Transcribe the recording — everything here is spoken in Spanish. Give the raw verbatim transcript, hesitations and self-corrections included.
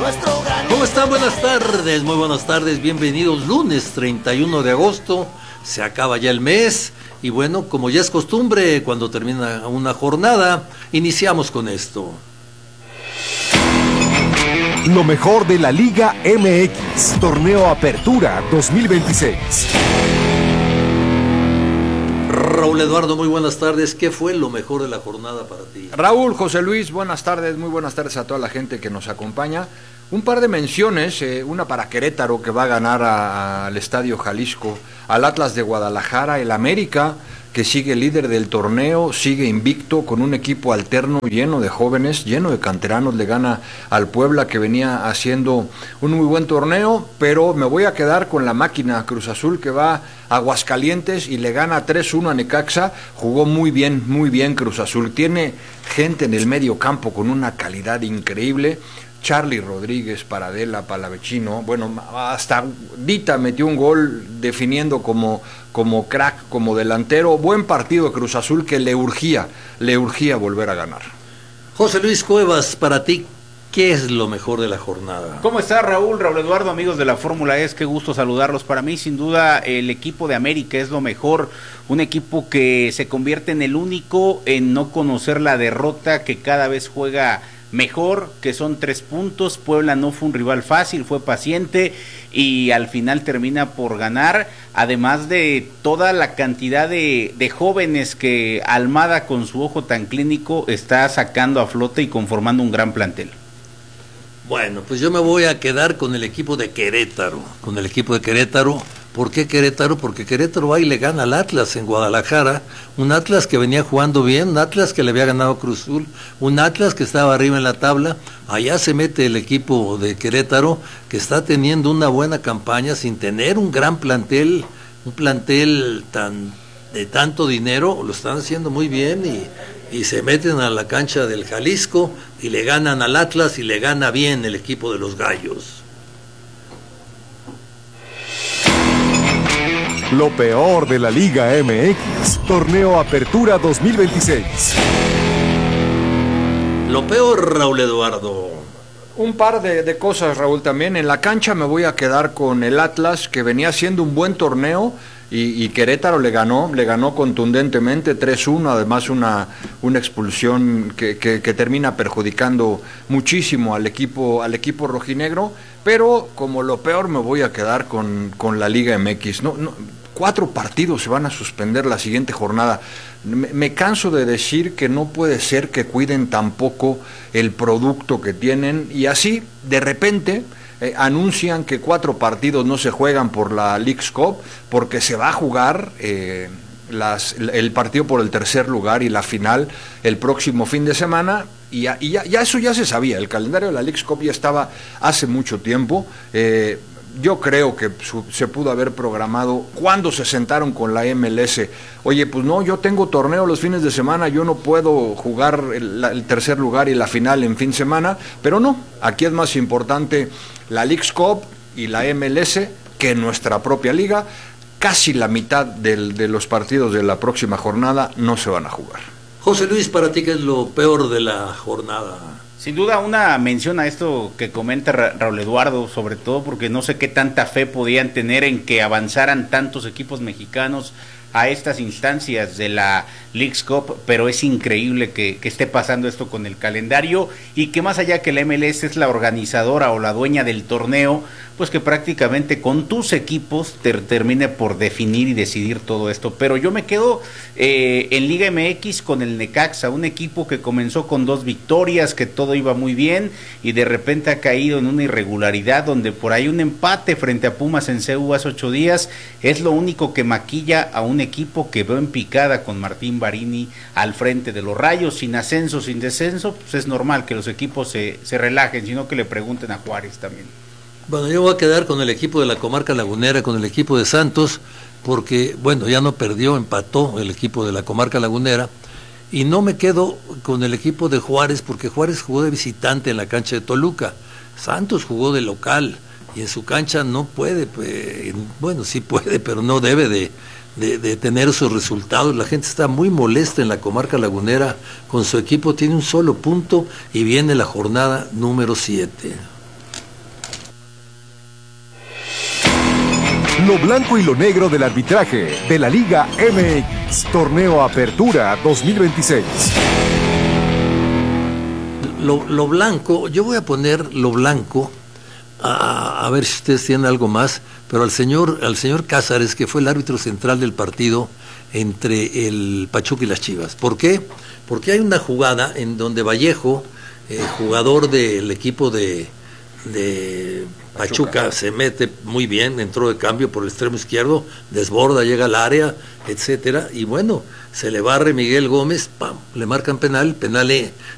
nuestro gran... ¿Cómo están? Buenas tardes, muy buenas tardes, bienvenidos. Lunes treinta y uno de agosto, se acaba ya el mes y bueno, como ya es costumbre, cuando termina una jornada, iniciamos con esto. Lo mejor de la Liga M X, Torneo Apertura dos mil veintiséis. Raúl Eduardo, muy buenas tardes. ¿Qué fue lo mejor de la jornada para ti? Raúl, José Luis, buenas tardes, muy buenas tardes a toda la gente que nos acompaña. Un par de menciones, eh, una para Querétaro, que va a ganar al Estadio Jalisco, al Atlas de Guadalajara, el América, que sigue líder del torneo, sigue invicto con un equipo alterno lleno de jóvenes, lleno de canteranos, le gana al Puebla, que venía haciendo un muy buen torneo, pero me voy a quedar con la máquina Cruz Azul, que va a Aguascalientes y le gana tres uno a Necaxa. Jugó muy bien, muy bien Cruz Azul, tiene gente en el medio campo con una calidad increíble. Charlie Rodríguez, Paradela, Palavecino, bueno, hasta Dita metió un gol definiendo como, como crack, como delantero. Buen partido Cruz Azul, que le urgía, le urgía volver a ganar. José Luis Cuevas, para ti, ¿qué es lo mejor de la jornada? ¿Cómo está Raúl, Raúl Eduardo, amigos de la Fórmula E? Qué gusto saludarlos. Para mí, sin duda, el equipo de América es lo mejor. Un equipo que se convierte en el único en no conocer la derrota, que cada vez juega mejor, que son tres puntos. Puebla no fue un rival fácil, fue paciente y al final termina por ganar, además de toda la cantidad de, de jóvenes que Almada, con su ojo tan clínico, está sacando a flote y conformando un gran plantel. Bueno, pues yo me voy a quedar con el equipo de Querétaro, con el equipo de Querétaro. ¿Por qué Querétaro? Porque Querétaro va y le gana al Atlas en Guadalajara, un Atlas que venía jugando bien, un Atlas que le había ganado Cruz Azul, un Atlas que estaba arriba en la tabla. Allá se mete el equipo de Querétaro, que está teniendo una buena campaña sin tener un gran plantel, un plantel tan de tanto dinero, lo están haciendo muy bien y, y se meten a la cancha del Jalisco y le ganan al Atlas y le gana bien el equipo de los Gallos. Lo peor de la Liga M X, Torneo Apertura dos mil veintiséis. Lo peor, Raúl Eduardo. Un par de, de cosas, Raúl, también. En la cancha me voy a quedar con el Atlas, que venía haciendo un buen torneo, y, y Querétaro le ganó, le ganó contundentemente tres uno, además una, una expulsión que, que, que termina perjudicando muchísimo al equipo, al equipo rojinegro, pero como lo peor me voy a quedar con, con la Liga M X. No, no, cuatro partidos se van a suspender la siguiente jornada. Me, me canso de decir que no puede ser que cuiden tan poco el producto que tienen, y así, de repente, eh, anuncian que cuatro partidos no se juegan por la Leagues Cup, porque se va a jugar eh, las, el partido por el tercer lugar y la final el próximo fin de semana, y, ya, y ya, ya eso ya se sabía. El calendario de la Leagues Cup ya estaba hace mucho tiempo. eh, Yo creo que su, se pudo haber programado cuando se sentaron con la M L S. Oye, pues no, yo tengo torneo los fines de semana, yo no puedo jugar el, el tercer lugar y la final en fin de semana, pero no, aquí es más importante la Leagues Cup y la M L S que nuestra propia liga. Casi la mitad del, de los partidos de la próxima jornada no se van a jugar. José Luis, para ti, ¿qué es lo peor de la jornada? Sin duda, una mención a esto que comenta Ra- Raúl Eduardo, sobre todo porque no sé qué tanta fe podían tener en que avanzaran tantos equipos mexicanos a estas instancias de la Leagues Cup, pero es increíble que, que esté pasando esto con el calendario, y que más allá que la M L S es la organizadora o la dueña del torneo, pues que prácticamente con tus equipos te termine por definir y decidir todo esto. Pero yo me quedo eh, en Liga M X con el Necaxa, un equipo que comenzó con dos victorias, que todo iba muy bien, y de repente ha caído en una irregularidad, donde por ahí un empate frente a Pumas en C U hace ocho días es lo único que maquilla a un equipo que veo en picada con Martín Barini al frente de los Rayos, sin ascenso, sin descenso. Pues es normal que los equipos se, se relajen, sino que le pregunten a Juárez también. Bueno, yo voy a quedar con el equipo de la Comarca Lagunera, con el equipo de Santos, porque, bueno, ya no perdió, empató el equipo de la Comarca Lagunera, y no me quedo con el equipo de Juárez, porque Juárez jugó de visitante en la cancha de Toluca, Santos jugó de local, y en su cancha no puede, pues, bueno, sí puede, pero no debe de, de, de tener esos resultados. La gente está muy molesta en la Comarca Lagunera con su equipo, tiene un solo punto, y viene la jornada número siete. Lo blanco y lo negro del arbitraje de la Liga M X, Torneo Apertura dos mil veintiséis. Lo, lo blanco, yo voy a poner lo blanco, a, a ver si ustedes tienen algo más, pero al señor, al señor Cázares, que fue el árbitro central del partido entre el Pachuca y las Chivas. ¿Por qué? Porque hay una jugada en donde Vallejo, eh, jugador del equipo de, de Pachuca, Pachuca, se mete muy bien, entró de cambio por el extremo izquierdo, desborda, llega al área, etcétera, y bueno, se le barre Miguel Gómez, ¡pam!, le marcan penal, penal